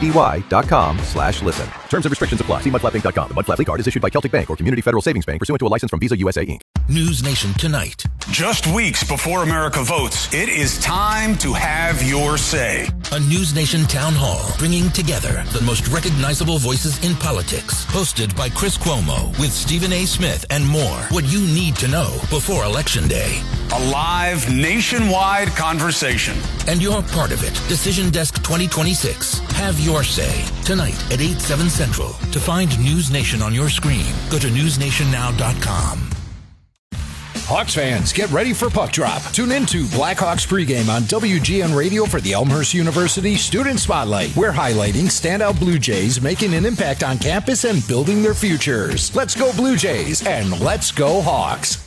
TDY.com/listen. Terms and restrictions apply. See mudflapinc.com. The Mud Flap League card is issued by Celtic Bank or Community Federal Savings Bank pursuant to a license from Visa USA Inc. News Nation Tonight. Just weeks before America votes, it is time to have your say. A News Nation town hall bringing together the most recognizable voices in politics. Hosted by Chris Cuomo with Stephen A. Smith and more. What you need to know before Election Day. A live nationwide conversation. And you're part of it. Decision Desk 2026. Have your say. Tonight at 8, 7 Central. To find News Nation on your screen, go to newsnationnow.com. Hawks fans, get ready for Puck Drop. Tune into Blackhawks pregame on WGN Radio for the Elmhurst University Student Spotlight. We're highlighting standout Blue Jays making an impact on campus and building their futures. Let's go Blue Jays and let's go Hawks.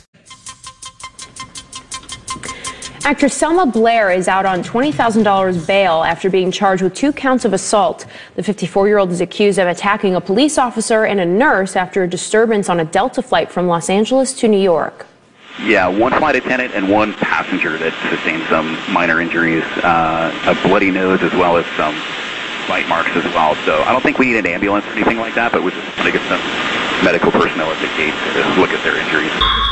Actress Selma Blair is out on $20,000 bail after being charged with 2 counts of assault. The 54-year-old is accused of attacking a police officer and a nurse after a disturbance on a Delta flight from Los Angeles to New York. Yeah, 1 flight attendant and 1 passenger that sustained some minor injuries, a bloody nose as well as some bite marks as well. So I don't think we need an ambulance or anything like that, but we're just going to get some medical personnel at the gate to look at their injuries.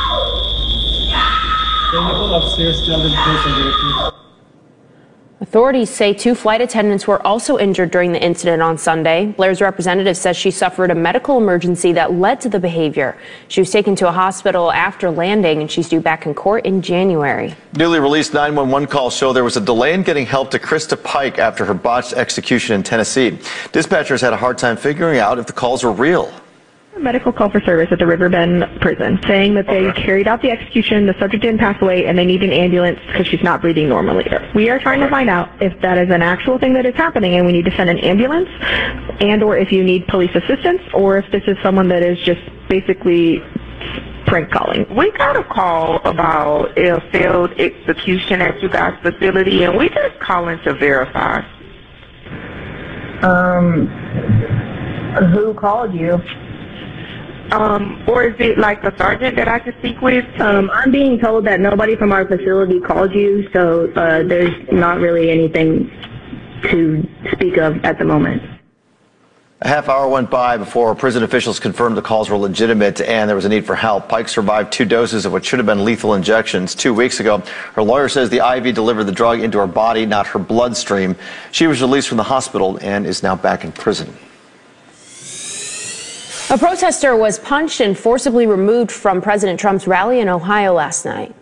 Authorities say 2 flight attendants were also injured during the incident on Sunday. Blair's representative says she suffered a medical emergency that led to the behavior. She was taken to a hospital after landing, and she's due back in court in January. Newly released 911 calls show there was a delay in getting help to Krista Pike after her botched execution in Tennessee. Dispatchers had a hard time figuring out if the calls were real. A medical call for service at the Riverbend prison saying that they carried out the execution, the subject didn't pass away, and they need an ambulance because she's not breathing normally. We are trying to find out if that is an actual thing that is happening and we need to send an ambulance, and or if you need police assistance, or if this is someone that is just basically prank calling. We got a call about a failed execution at you guys' facility, and we just calling to verify. Who called you? Or is it like a sergeant that I could speak with? I'm being told that nobody from our facility called you, so there's not really anything to speak of at the moment. A half hour went by before prison officials confirmed the calls were legitimate and there was a need for help. Pike survived 2 doses of what should have been lethal injections 2 weeks ago. Her lawyer says the IV delivered the drug into her body, not her bloodstream. She was released from the hospital and is now back in prison. A protester was punched and forcibly removed from President Trump's rally in Ohio last night.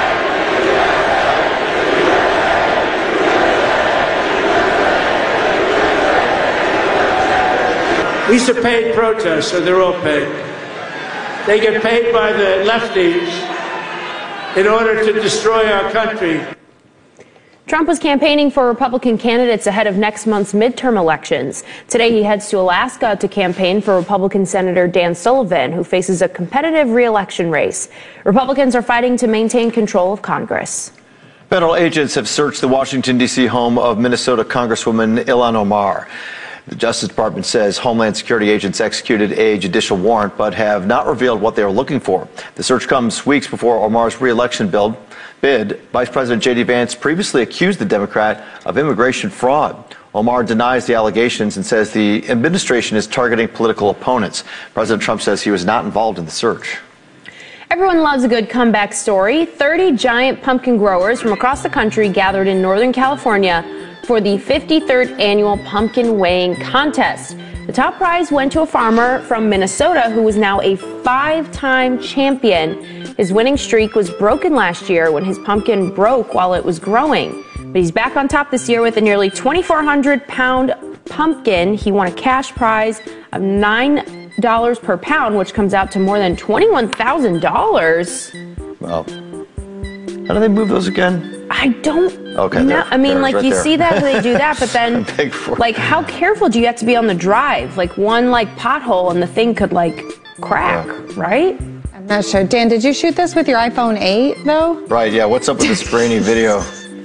These are paid protests, so they're all paid. They get paid by the lefties in order to destroy our country. Trump was campaigning for Republican candidates ahead of next month's midterm elections. Today he heads to Alaska to campaign for Republican Senator Dan Sullivan, who faces a competitive re-election race. Republicans are fighting to maintain control of Congress. Federal agents have searched the Washington, D.C. home of Minnesota Congresswoman Ilhan Omar. The Justice Department says Homeland Security agents executed a judicial warrant but have not revealed what they are looking for. The search comes weeks before Omar's re-election bid. Vice President J.D. Vance previously accused the Democrat of immigration fraud. Omar denies the allegations and says the administration is targeting political opponents. President Trump says he was not involved in the search. Everyone loves a good comeback story. 30 giant pumpkin growers from across the country gathered in Northern California for the 53rd annual pumpkin weighing contest. The top prize went to a farmer from Minnesota who is now a 5-time champion. His winning streak was broken last year when his pumpkin broke while it was growing. But he's back on top this year with a nearly 2,400-pound pumpkin. He won a cash prize of $9 per pound, which comes out to more than $21,000. Well, how do they move those again? I don't know. I mean, like, right you there. see that they do that, but then, like, how careful do you have to be on the drive? Like, one, like, pothole and the thing could, like, crack, right? I'm not sure. Dan, did you shoot this with your iPhone 8, though? Right, yeah. What's up with this grainy video?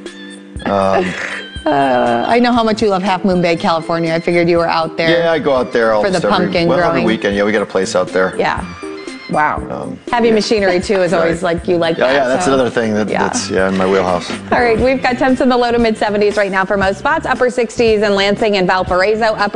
I know how much you love Half Moon Bay, California. I figured you were out there. Yeah, I go out there for the pumpkin growing. Every weekend. Yeah, we got a place out there. Yeah. Wow. Heavy machinery, too, is always like, you like that. Yeah, that's another thing that's in my wheelhouse. All right, we've got temps in the low to mid 70s right now for most spots, upper 60s in Lansing and Valparaiso, upper